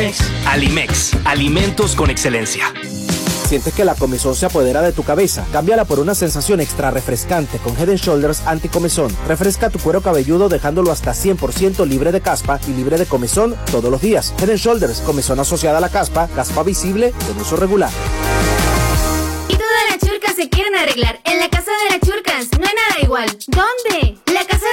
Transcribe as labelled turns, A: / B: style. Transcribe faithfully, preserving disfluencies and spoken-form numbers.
A: Alimex. Alimex, alimentos con excelencia.
B: ¿Sientes que la comezón se apodera de tu cabeza? Cámbiala por una sensación extra refrescante con Head and Shoulders Anti-Comezón. Refresca tu cuero cabelludo dejándolo hasta cien por ciento libre de caspa y libre de comezón todos los días. Head and Shoulders, comezón asociada a la caspa, caspa visible con uso regular.
C: Y todas las churcas se quieren arreglar. En la casa de las churcas no hay nada igual. ¿Dónde? La casa